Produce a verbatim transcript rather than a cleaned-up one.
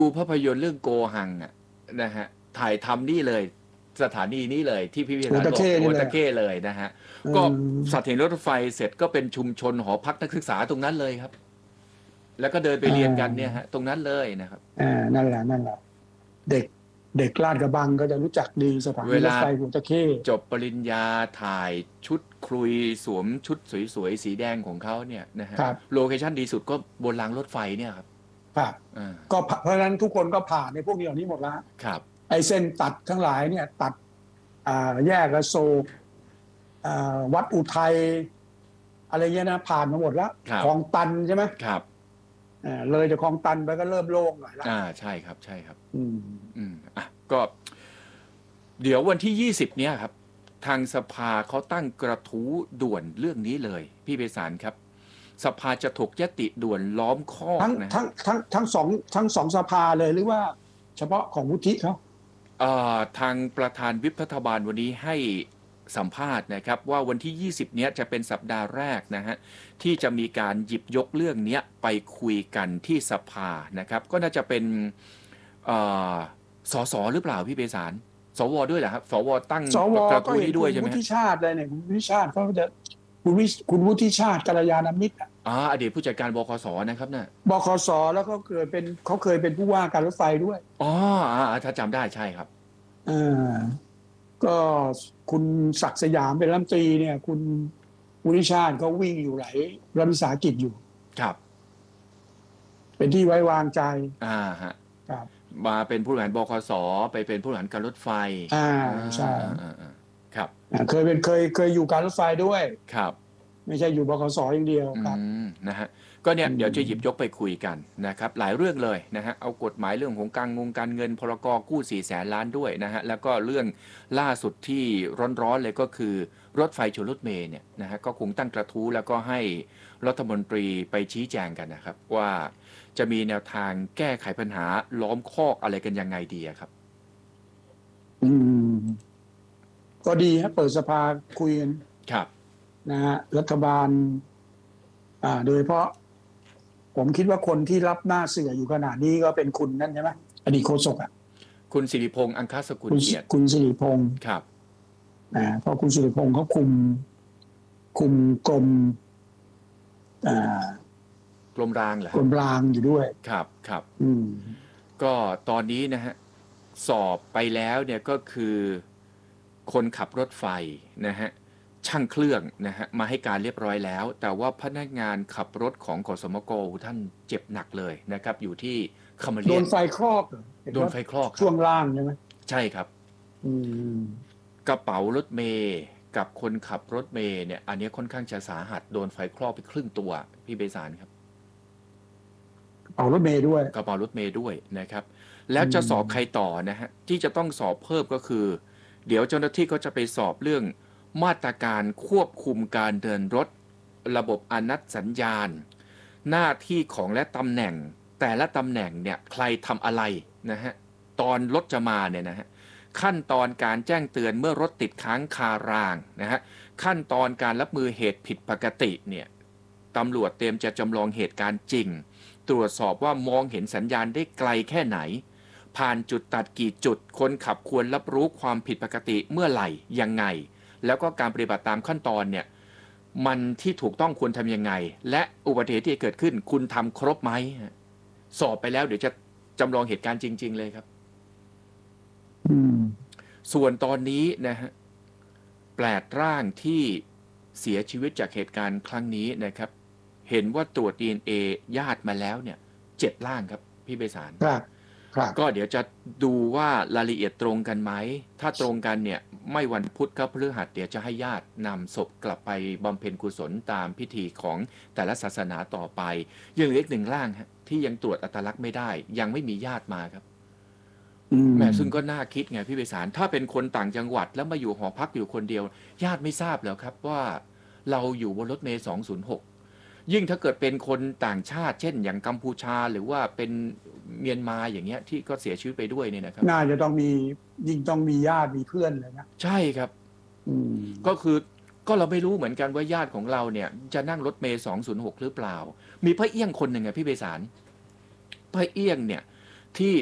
ดูภาพยนตร์เรื่องโกหังอ่ะนะฮะถ่ายทำนี่เลยสถานีนี้เลยที่พิพิธหัวภัณฑ์บอกตะเข้นี่หัวเลยตะเข้เลยนะฮะเอก็อสัตว์เห็นรถไฟเสร็จก็เป็นชุมชนหอพักนักศึกษาตรงนั้นเลยครับแล้วก็เดินไปอ่เรียนกันเนี่ยาฮะตรงนั้นเลยนะครับอ่านั่นแหละนั่นแหละเด็กเด็กลาดกระบังก็จะรู้จักดีสถาเวลานีรถไฟหัวตะเข้จบปริญญาถ่ายชุดคลุยสวมชุดสวยๆสีแดงของเขาเนี่ยนะฮะครับโลเคชั่นดีสุดก็บนรางรถไฟเนี่ยครับครับอ่าก็เพราะฉะนั้นทุกคนก็ผ่านในพวกนี้เหล่านี้หมดแล้วครับไอ้เส้นตัดทั้งหลายเนี่ยตัดอ่าแยกอโศกอ่าวัดอุทัยอะไรเงี้ยนะผ่านมาหมดแล้วครับคลองตันใช่ไหมครับอ่าเลยจากคลองตันไปก็เริ่มโล่งหน่อยละอ่าใช่ครับใช่ครับอืมอืมอ่ะก็เดี๋ยววันที่ยี่สิบเนี้ยครับทางสภาเขาตั้งกระทู้ด่วนเรื่องนี้เลยพี่ไพศาลครับสภาจะถกยติด่วนล้อมคอกทั้งนะฮะทั้งทั้งทั้งสองทั้งสองสภาเลยหรือว่าเฉพาะของวุฒิเขาเอ่อทางประธานวิปรัฐบาลวันนี้ให้สัมภาษณ์นะครับว่าวันที่ยี่สิบเนี้ยจะเป็นสัปดาห์แรกนะฮะที่จะมีการหยิบยกเรื่องเนี้ยไปคุยกันที่สภานะครับก็น่าจะเป็นเอ่อสสหรือเปล่าพี่ไพศาลสวด้วยเหรอครับสวตั้งสวกระก็ทู้เห็นคุนี้ด้วยใช่ไหมฮะณวุฒิชาติเลยเนี่ยคุณวุฒิชาติเขาจะคุณวิคุณวุฒิชาติกัลยาณมิตรอะอ่าอดีตผู้จัดการบขสนะครับเนี่ยบขสแล้วก็เคยเป็นเขาเคยเป็นผู้ว่าการรถไฟด้วยอ๋ออ่าถ้าจำได้ใช่ครับอ่าก็คุณศักดิ์สยามเป็นรัฐมนตรีเนี่ยคุณวุฒิชาติเขาวิ่งอยู่หลายรัฐวิสาหกิจอยู่ครับเป็นที่ไว้วางใจอ่าฮะครับมาเป็นผู้บริหารบขสไปเป็นผู้บริหารการรถไฟอ่าอ่าใช่อ่าอ่าอ่าครับอ่าเคยเป็นเคยเคยอยู่การรถไฟด้วยครับไม่ใช่อยู่บขสอย่างเดียวอืครับมนะฮะก็เนี่ยอืเดี๋ยวจะหยิบมยกไปคุยกันนะครับหลายเรื่องเลยนะฮะเอากฎหมายเรื่องของการงงการเงินพรกกู้สี่แสนล้านด้วยนะฮะแล้วก็เรื่องล่าสุดที่ร้อนๆเลยก็คือรถไฟชนรถเมล์เนี่ยนะฮะก็คงตั้งกระทู้แล้วก็ให้รัฐมนตรีไปชี้แจงกันนะครับว่าจะมีแนวทางแก้ไขปัญหาล้อมคอกอะไรกันยังไงดีอะครับอืมก็ดีฮะเปิดสภาคุยกันครับนะฮะรัฐบาลอ่าโดยเฉพาะผมคิดว่าคนที่รับหน้าเสืออยู่ขนาดนี้ก็เป็นคุณนั่นใช่ไหมอดีตโฆษกอ่ะคุณสิริพงษ์อังคสกุลคุณเกียรติคุณสิริพงศ์ครับอ่าเพราะคุณสิริพงศ์เขาคุมคุมกรมอ่ากรมรางเหรอกรฮะมรางอยู่ด้วยครับครับอืมก็ตอนนี้นะฮะสอบไปแล้วเนี่ยก็คือคนขับรถไฟนะฮะช่างเครื่องนะฮะมาให้การเรียบร้อยแล้ว แต่ว่าพนักงานขับรถของขสมกท่านเจ็บหนักเลยนะครับอยู่ที่คามาโดเรียนนไฟคลอกเหรอเห็นโดนว่าไฟคลอกครัช่วบงล่างใช่ไหมใช่ครับอืมกระเป๋ารถเมย์กับคนขับรถเมย์เนี่ยอันนี้ค่อนข้างจะสาหัสโดนไฟคลอกไปครึ่งตัวพี่เบสารครับเอารถเมย์ด้วยกระเป๋ารถเมย์ด้วยนะครับแล้วอืจะสอบใครมต่อนะฮะที่จะต้องสอบเพิ่มก็คือ เดี๋ยวเจ้าหน้าที่ก็จะไปสอบเรื่องมาตรการควบคุมการเดินรถระบบอนัตสัญญาณหน้าที่ของและตำแหน่งแต่ละตำแหน่งเนี่ยใครทำอะไรนะฮะตอนรถจะมาเนี่ยนะฮะขั้นตอนการแจ้งเตือนเมื่อรถติดค้างคารางนะฮะขั้นตอนการรับมือเหตุผิดปกติเนี่ยตำรวจเตรียมจะจำลองเหตุการณ์จริงตรวจสอบว่ามองเห็นสัญญาณได้ไกลแค่ไหนผ่านจุดตัดกี่จุดคนขับควรรับรู้ความผิดปกติเมื่อไหร่ยังไงแล้วก็การปฏิบัติตามขั้นตอนเนี่ยมันที่ถูกต้องควรทำยังไงและอุบัติเหตุที่เกิดขึ้นคุณทำครบไหมสอบไปแล้วเดี๋ยวจะจำลองเหตุการณ์จริงๆเลยครับอืมส่วนตอนนี้นะฮะแปดร่างที่เสียชีวิตจากเหตุการณ์ครั้งนี้นะครับเห็นว่าตรวจ ดี เอ็น เอ ญาติมาแล้วเนี่ยเจ็ดร่างครับพี่ไพศาลครับครับก็เดี๋ยวจะดูว่ารายละเอียดตรงกันไหมถ้าตรงกันเนี่ยไม่วันพุธก็พฤหัสเดี๋ยวจะให้ญาตินำศพกลับไปบำเพ็ญกุศลตามพิธีของแต่ละศาสนาต่อไปยังเหลืออีกหนึ่งร่างฮะที่ยังตรวจอัตลักษณ์ไม่ได้ยังไม่มีญาติมาครับอืมแม่ซึ่งก็น่าคิดไงพี่ไพศาลถ้าเป็นคนต่างจังหวัดแล้วมาอยู่หอพักอยู่คนเดียวญาติไม่ทราบแล้วครับว่าเราอยู่บนรถเมล์สองศูนย์หกยิ่งถ้าเกิดเป็นคนต่างชาติเช่นอย่างกัมพูชาหรือว่าเป็นเมียนมาอย่างเงี้ยที่ก็เสียชีวิตไปด้วยเนี่ยนะครับน่าจะต้องมียิ่งต้องมีญาติมีเพื่อนเลยนะใช่ครับอืมก็คือก็เราไม่รู้เหมือนกันว่าญาติของเราเนี่ยจะนั่งรถเมล์สองศูนย์หกหรือเปล่ามีพระเอี้ยงคนหนึ่งอะพี่ไพศาลพระเอี้ยงเนี่ยที่